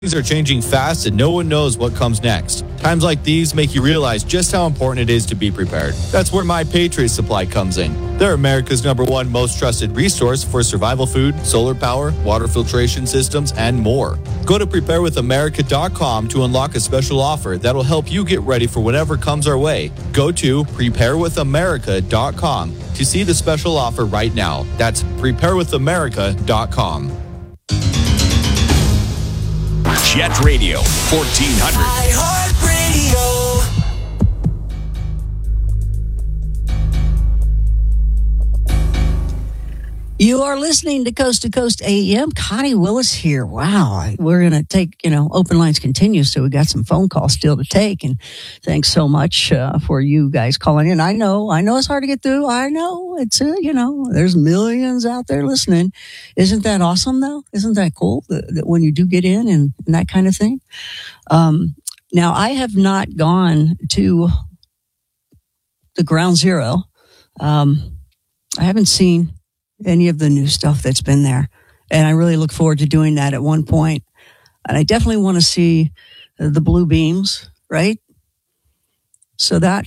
Things are changing fast and no one knows what comes next. Times like these make you realize just how important it is to be prepared. That's where My Patriot Supply comes in. They're America's #1 most trusted resource for survival food, solar power, water filtration systems, and more. Go to preparewithamerica.com to unlock a special offer that'll help you get ready for whatever comes our way. Go to preparewithamerica.com to see the special offer right now. That's preparewithamerica.com. Jet Radio 1400. iHeartRadio. You are listening to Coast AM. Connie Willis here. Wow. We're going to take, open lines continue. So we got some phone calls still to take. And thanks so much for you guys calling in. I know it's hard to get through. I know it's, there's millions out there listening. Isn't that awesome though? Isn't that cool that when you do get in and that kind of thing? Now I have not gone to the Ground Zero. I haven't seen any of the new stuff that's been there. And I really look forward to doing that at one point. And I definitely want to see the blue beams, right? So that,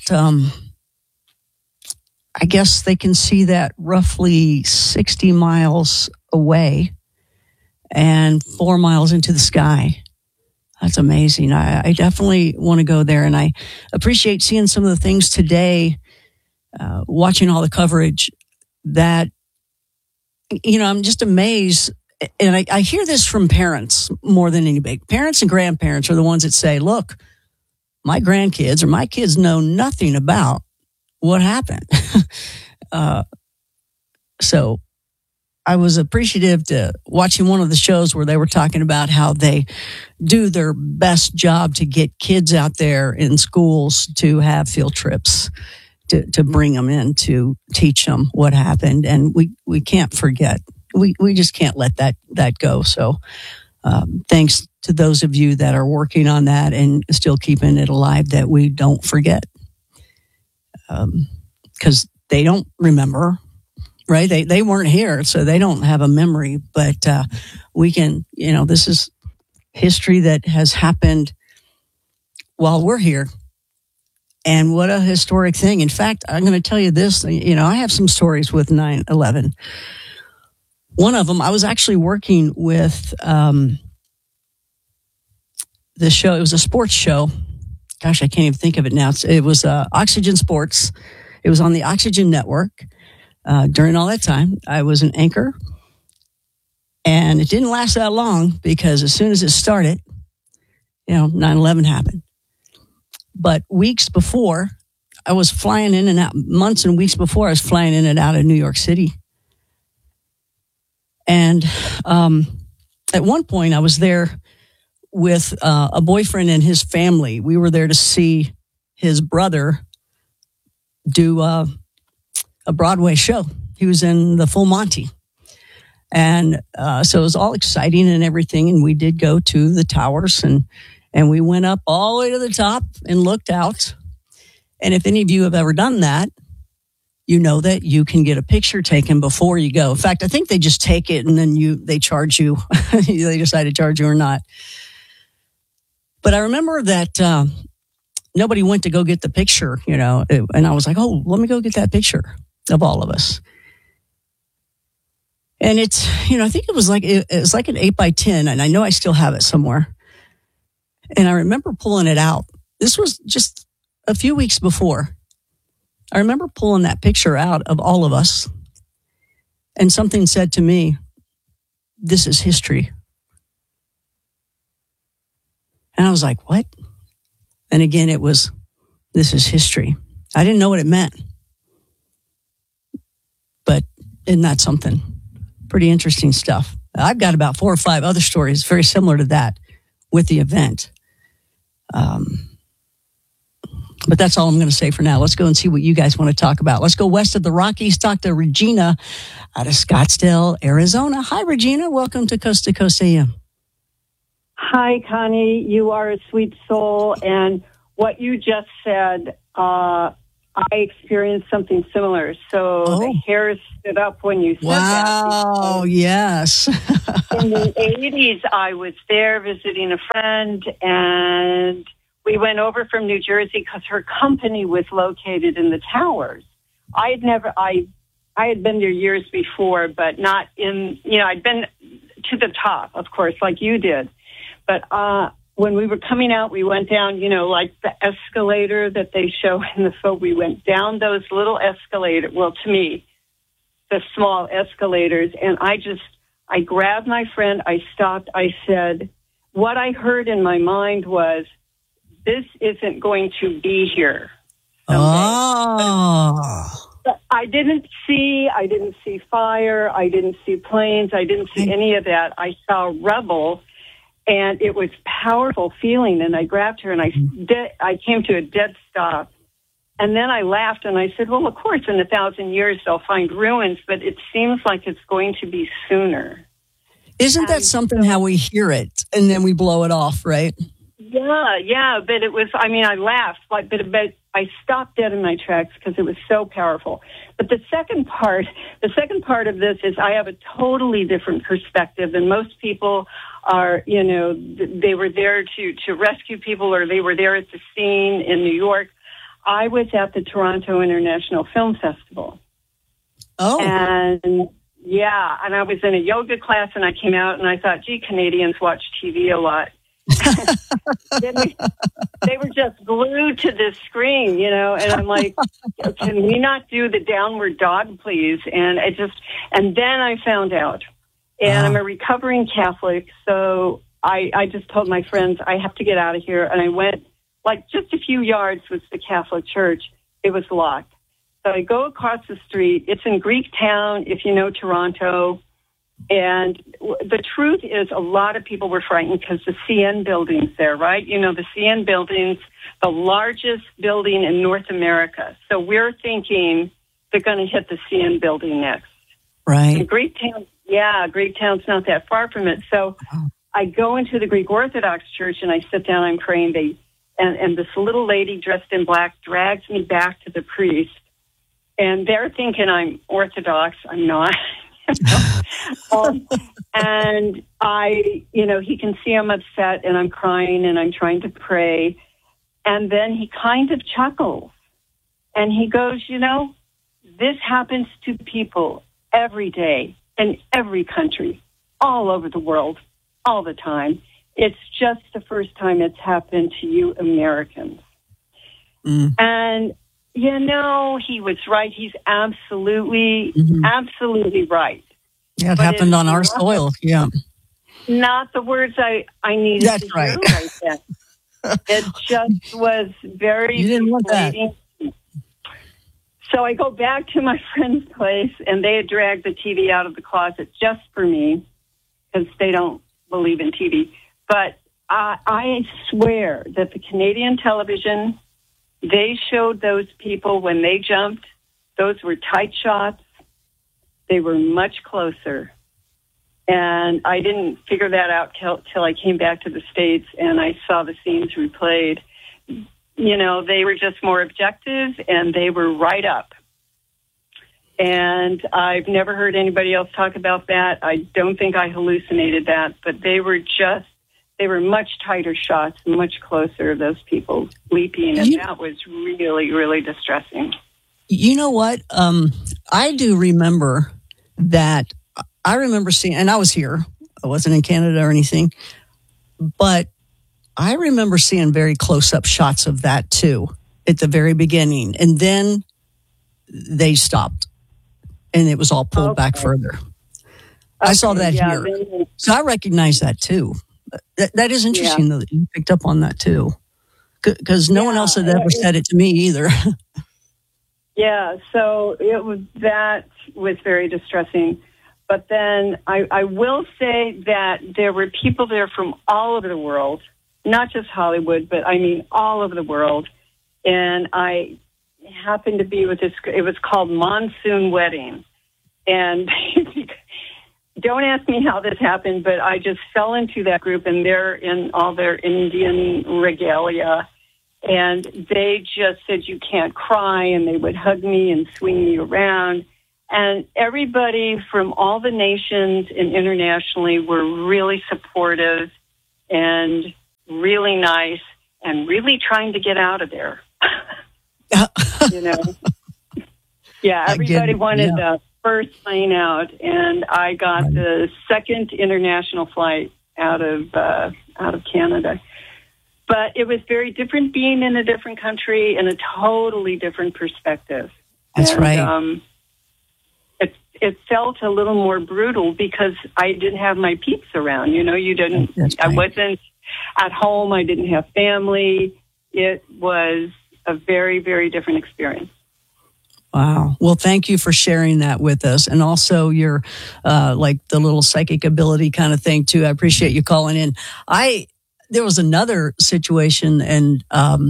I guess they can see that roughly 60 miles away and 4 miles into the sky. That's amazing. I definitely want to go there. And I appreciate seeing some of the things today, watching all the coverage that, I'm just amazed. And I hear this from parents more than anybody. Parents and grandparents are the ones that say, look, my grandkids or my kids know nothing about what happened. So I was appreciative to watching one of the shows where they were talking about how they do their best job to get kids out there in schools to have field trips. To bring them in to teach them what happened. And we can't forget. We just can't let that go. So thanks to those of you that are working on that and still keeping it alive, that we don't forget. Because they don't remember, right? They weren't here, so they don't have a memory. But we can, this is history that has happened while we're here. And what a historic thing. In fact, I'm going to tell you this, I have some stories with 9/11. One of them, I was actually working with the show. It was a sports show. Gosh, I can't even think of it now. It was Oxygen Sports. It was on the Oxygen Network. During all that time, I was an anchor. And it didn't last that long because as soon as it started, 9/11 happened. But weeks before, I was flying in and out, months and weeks before, I was flying in and out of New York City. And at one point, I was there with a boyfriend and his family. We were there to see his brother do a Broadway show. He was in the Full Monty. And so it was all exciting and everything. And we did go to the towers and we went up all the way to the top and looked out. And if any of you have ever done that, you know that you can get a picture taken before you go. In fact, I think they just take it and then they charge you. They decide to charge you or not. But I remember that nobody went to go get the picture, and I was like, oh, let me go get that picture of all of us. And it's, I think it was like an 8x10, and I know I still have it somewhere. And I remember pulling it out. This was just a few weeks before. I remember pulling that picture out of all of us. And something said to me, this is history. And I was like, what? And again, it was, this is history. I didn't know what it meant. But isn't that something? Pretty interesting stuff. I've got about 4 or 5 other stories very similar to that with the event. But that's all I'm going to say for now. Let's go and see what you guys want to talk about. Let's go west of the Rockies, talk to Regina out of Scottsdale, Arizona. Hi, Regina. Welcome to Coast AM. Hi, Connie. You are a sweet soul. And what you just said I experienced something similar. So the hair stood up when you said that. Wow, yes. In the 80s, I was there visiting a friend, and we went over from New Jersey because her company was located in the towers. I had been there years before, but not in, I'd been to the top, of course, like you did. But when we were coming out, we went down, like the escalator that they show in the film. We went down those little escalators, well, to me, the small escalators, and I grabbed my friend, I stopped, I said, what I heard in my mind was, this isn't going to be here someday. Oh. I didn't see fire, I didn't see planes, I didn't see any of that. I saw rubble. And it was a powerful feeling, and I grabbed her, and I came to a dead stop. And then I laughed, and I said, well, of course, in 1,000 years they'll find ruins, but it seems like it's going to be sooner. Isn't that something how we hear it, and then we blow it off, right? Yeah, but it was, I laughed, but I stopped dead in my tracks because it was so powerful. But the second part of this is I have a totally different perspective than most people are. They were there to rescue people, or they were there at the scene in New York. I was at the Toronto International Film Festival. Oh. And I was in a yoga class, and I came out and I thought, gee, Canadians watch TV a lot. They were just glued to this screen, and I'm like, can we not do the downward dog, please? And then I found out, and I'm a recovering Catholic, so I just told my friends, I have to get out of here. And I went, like, just a few yards was the Catholic church. It was locked. So I go across the street. It's in Greektown, if you know Toronto. And the truth is, a lot of people were frightened because the CN building's there, right? The CN building's the largest building in North America. So we're thinking they're going to hit the CN building next. Right. And Greektown's not that far from it. So I go into the Greek Orthodox Church, and I sit down, I'm praying. And this little lady dressed in black drags me back to the priest. And they're thinking I'm Orthodox. I'm not. And he can see I'm upset, and I'm crying, and I'm trying to pray. And then he kind of chuckles, and he goes, this happens to people every day in every country, all over the world, all the time. It's just the first time it's happened to you Americans. And he was right. He's absolutely right. Yeah, it happened on our soil. Yeah. Not the words I needed to hear right then. It just was very You didn't want that. So I go back to my friend's place, and they had dragged the TV out of the closet just for me because they don't believe in TV. But I swear that the Canadian television, they showed those people when they jumped. Those were tight shots. They were much closer. And I didn't figure that out till I came back to the States and I saw the scenes replayed. They were just more objective, and they were right up. And I've never heard anybody else talk about that. I don't think I hallucinated that, but they were much tighter shots, much closer, those people leaping, and that was really, really distressing. You know what? I do remember that. I remember seeing, and I was here. I wasn't in Canada or anything, but I remember seeing very close-up shots of that too at the very beginning, and then they stopped, and it was all pulled back further. I saw that here, so I recognize that too. That is interesting though, that you picked up on that too, because no one else had ever said it to me either. Yeah, so that was very distressing. But then I will say that there were people there from all over the world, not just Hollywood, but I mean all over the world. And I happened to be with this, it was called Monsoon Wedding. And don't ask me how this happened, but I just fell into that group, and they're in all their Indian regalia. And they just said, you can't cry, and they would hug me and swing me around. And everybody from all the nations and internationally were really supportive and really nice and really trying to get out of there. You know? Yeah, everybody wanted the first plane out, and I got the second international flight out of Canada. But it was very different being in a different country and a totally different perspective. That's right. It felt a little more brutal because I didn't have my peeps around. You know, you didn't. That's right. I wasn't at home. I didn't have family. It was a very, very different experience. Wow. Well, thank you for sharing that with us. And also your, like the little psychic ability kind of thing too. I appreciate you calling in. There was another situation and,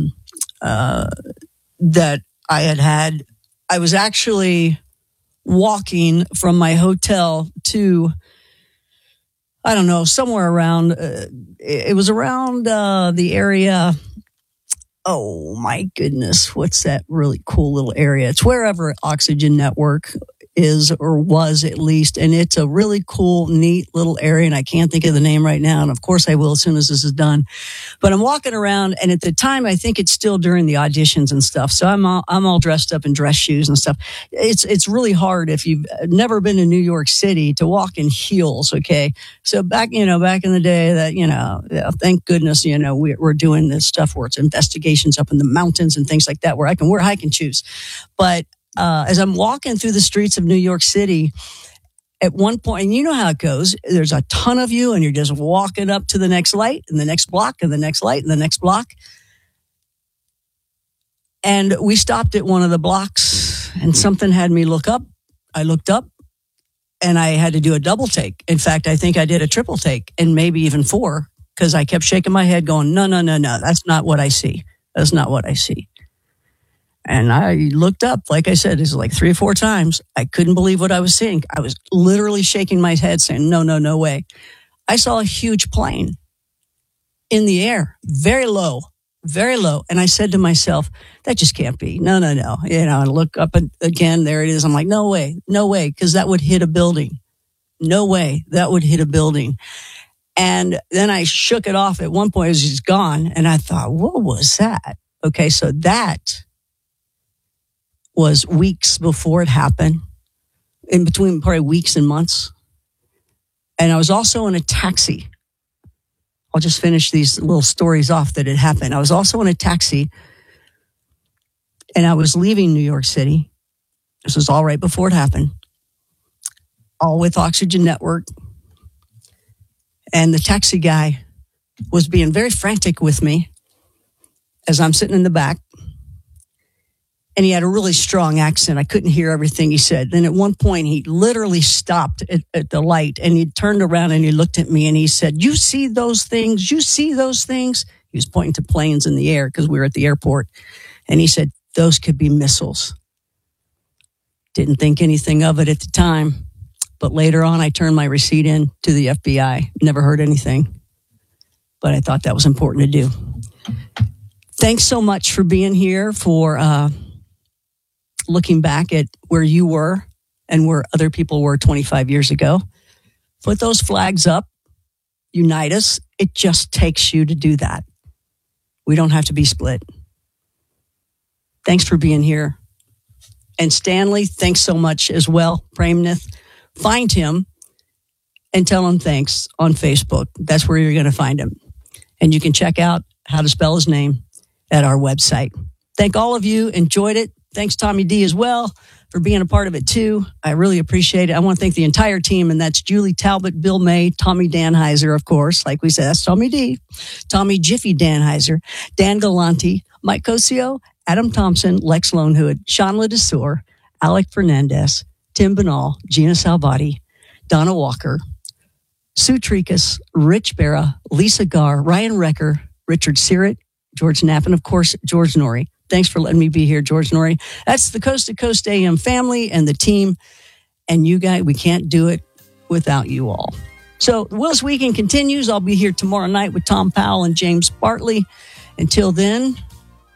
that I had. I was actually walking from my hotel to, I don't know, somewhere around, it was around, the area. Oh my goodness. What's that really cool little area? It's wherever Oxygen Network is or was at least. And it's a really cool, neat little area. And I can't think of the name right now. And of course I will as soon as this is done. But I'm walking around, and at the time, I think it's still during the auditions and stuff. So I'm all dressed up in dress shoes and stuff. It's really hard if you've never been to New York City to walk in heels. Okay. So back in the day that, thank goodness, we're doing this stuff where it's investigations up in the mountains and things like that, where I can wear hike and shoes. But as I'm walking through the streets of New York City, at one point, and you know how it goes, there's a ton of you, and you're just walking up to the next light and the next block and the next light and the next block. And we stopped at one of the blocks, and something had me look up. I looked up, and I had to do a double take. In fact, I think I did a triple take, and maybe even 4, because I kept shaking my head going, no, that's not what I see. That's not what I see. And I looked up, like I said, it's like 3 or 4 times. I couldn't believe what I was seeing. I was literally shaking my head saying, no way. I saw a huge plane in the air, very low. And I said to myself, that just can't be. No. I look up and again, there it is. I'm like, no way, because that would hit a building. No way, that would hit a building. And then I shook it off at one point. It was just gone. And I thought, what was that? Okay, so that was weeks before it happened, in between probably weeks and months. And I was also in a taxi. I'll just finish these little stories off that had happened. I was also in a taxi, and I was leaving New York City. This was all right before it happened, all with Oxygen Network. And the taxi guy was being very frantic with me as I'm sitting in the back. And he had a really strong accent. I couldn't hear everything he said. Then at one point, he literally stopped at the light, and he turned around and he looked at me and he said, you see those things? You see those things? He was pointing to planes in the air because we were at the airport. And he said, those could be missiles. Didn't think anything of it at the time. But later on, I turned my receipt in to the FBI. Never heard anything. But I thought that was important to do. Thanks so much for being here, for looking back at where you were and where other people were 25 years ago. Put those flags up. Unite us. It just takes you to do that. We don't have to be split. Thanks for being here. And Stanley, thanks so much as well. Premnath, find him and tell him thanks on Facebook. That's where you're going to find him. And you can check out how to spell his name at our website. Thank all of you. Enjoyed it. Thanks, Tommy D, as well, for being a part of it, too. I really appreciate it. I want to thank the entire team, and that's Julie Talbot, Bill May, Tommy Danheiser, of course. Like we said, that's Tommy D, Tommy Jiffy Danheiser, Dan Galante, Mike Cosio, Adam Thompson, Lex Lonehood, Sean Ledessour, Alec Fernandez, Tim Banal, Gina Salvati, Donna Walker, Sue Tricas, Rich Barra, Lisa Garr, Ryan Recker, Richard Sirrett, George Knapp, and of course, George Norrie. Thanks for letting me be here, George Norrie. That's the Coast to Coast AM family and the team. And you guys, we can't do it without you all. So Will's Weekend continues. I'll be here tomorrow night with Tom Powell and James Bartley. Until then,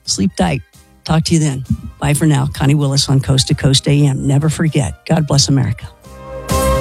Sleep tight. Talk to you then. Bye for now. Connie Willis on Coast to Coast AM. Never forget, God bless America.